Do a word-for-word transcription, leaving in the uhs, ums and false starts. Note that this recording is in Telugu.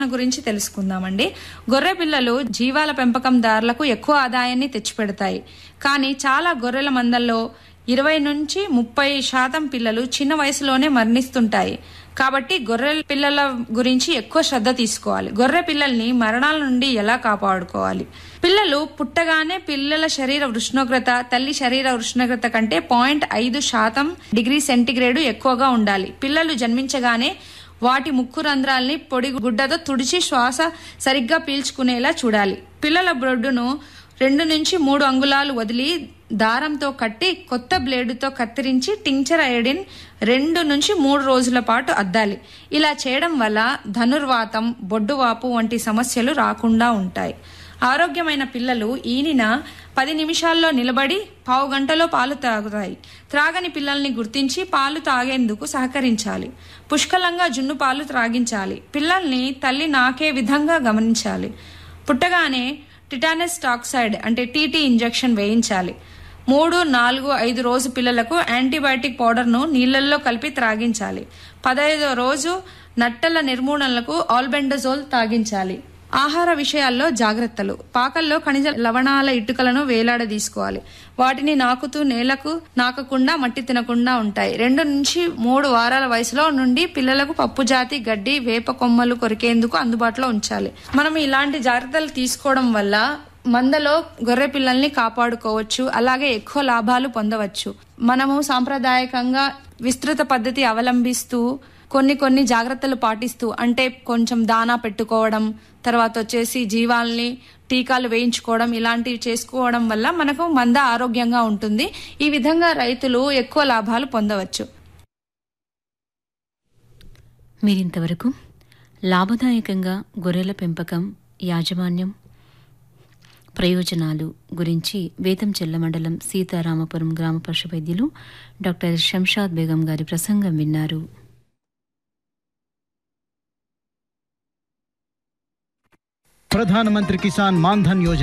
గురించి తెలుసుకుందామండి. గొర్రె పిల్లలు జీవాల పెంపకందారులకు ఎక్కువ ఆదాయాన్ని తెచ్చిపెడతాయి. కానీ చాలా గొర్రెల మందల్లో ఇరవై నుంచి ముప్పై శాతం పిల్లలు చిన్న వయసులోనే మరణిస్తుంటాయి. కాబట్టి గొర్రె పిల్లల గురించి ఎక్కువ శ్రద్ధ తీసుకోవాలి. గొర్రె పిల్లల్ని మరణాల నుండి ఎలా కాపాడుకోవాలి? పిల్లలు పుట్టగానే పిల్లల శరీర ఉష్ణోగ్రత తల్లి శరీర ఉష్ణోగ్రత కంటే పాయింట్ ఐదు శాతం డిగ్రీ సెంటీగ్రేడ్ ఎక్కువగా ఉండాలి. పిల్లలు జన్మించగానే వాటి ముక్కు రంధ్రాల్ని పొడి గుడ్డతో తుడిచి శ్వాస సరిగ్గా పీల్చుకునేలా చూడాలి. పిల్లల బ్రొడ్డును రెండు నుంచి మూడు అంగుళాలు వదిలి దారంతో కట్టి కొత్త బ్లేడుతో కత్తిరించి టింక్చర్ అయోడిన్ రెండు నుంచి మూడు రోజుల పాటు అద్దాలి. ఇలా చేయడం వల్ల ధనుర్వాతం, బొడ్డువాపు వంటి సమస్యలు రాకుండా ఉంటాయి. ఆరోగ్యమైన పిల్లలు ఈనిన పది నిమిషాల్లో నిలబడి పావు గంటలో పాలు తాగుతాయి. త్రాగని పిల్లల్ని గుర్తించి పాలు తాగేందుకు సహకరించాలి. పుష్కలంగా జున్ను పాలు త్రాగించాలి. పిల్లల్ని తల్లి నాకే విధంగా గమనించాలి. పుట్టగానే టిటానస్ టాక్సైడ్ అంటే టీటీ ఇంజెక్షన్ వేయించాలి. మూడు నాలుగు ఐదు రోజు పిల్లలకు యాంటీబయాటిక్ పౌడర్ను నీళ్లలో కలిపి త్రాగించాలి. పదహైదో రోజు నట్టల నిర్మూలనలకు ఆల్బెండజోల్ తాగించాలి. ఆహార విషయాల్లో జాగ్రత్తలు. పాకల్లో ఖనిజ లవణాల ఇటుకలను వేలాడదీసుకోవాలి. వాటిని నాకుతూ నేలకు నాకకుండా మట్టి తినకుండా ఉంటాయి. రెండు నుంచి మూడు వారాల వయసులో నుండి పిల్లలకు పప్పు జాతి గడ్డి, వేప కొమ్మలు కొరికేందుకు అందుబాటులో ఉంచాలి. మనం ఇలాంటి జాగ్రత్తలు తీసుకోవడం వల్ల మందలో గొర్రె పిల్లల్ని కాపాడుకోవచ్చు. అలాగే ఎక్కువ లాభాలు పొందవచ్చు. మనము సాంప్రదాయకంగా విస్తృత పద్ధతి అవలంబిస్తూ కొన్ని కొన్ని జాగ్రత్తలు పాటిస్తూ అంటే కొంచెం దానా పెట్టుకోవడం, తర్వాత వచ్చేసి జీవాల్ని టీకాలు వేయించుకోవడం, ఇలాంటివి చేసుకోవడం వల్ల మనకు మంద ఆరోగ్యంగా ఉంటుంది. ఈ విధంగా రైతులు ఎక్కువ లాభాలు పొందవచ్చు. మీరింతవరకు లాభదాయకంగా గొర్రెల పెంపకం, యాజమాన్యం, ప్రయోజనాలు గురించి వేతంచెల్ల మండలం సీతారామపురం గ్రామ పశు వైద్యులు డాక్టర్ శంషాద్ బేగం గారి ప్రసంగం విన్నారు. ప్రధానమంత్రి కిసాన్ మాన్ధన్ యోజన